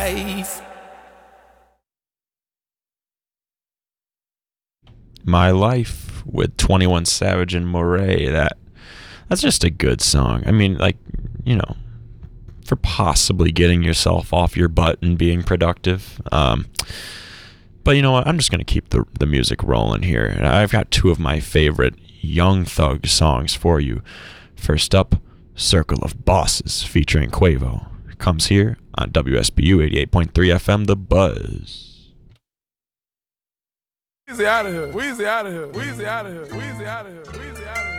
life. My Life with 21 Savage and Moray. That's just a good song. I mean, like, you know, for possibly getting yourself off your butt and being productive. But you know what? I'm just going to keep the music rolling here. And I've got two of my favorite Young Thug songs for you. First up, Circle of Bosses featuring Quavo. Comes here on WSBU 88.3 FM, The Buzz. Weezy out of here. Weezy out of here. Weezy out of here. Weezy out of here. Weezy out of here.